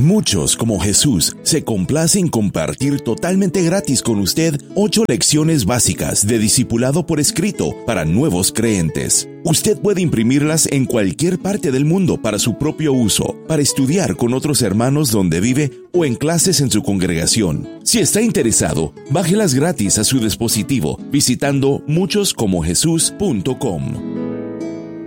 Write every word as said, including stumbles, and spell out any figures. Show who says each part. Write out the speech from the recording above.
Speaker 1: Muchos como Jesús se complace en compartir totalmente gratis con usted ocho lecciones básicas de discipulado por escrito para nuevos creyentes. Usted puede imprimirlas en cualquier parte del mundo para su propio uso, para estudiar con otros hermanos donde vive o en clases en su congregación. Si está interesado, bájelas gratis a su dispositivo visitando muchos como jesús punto com.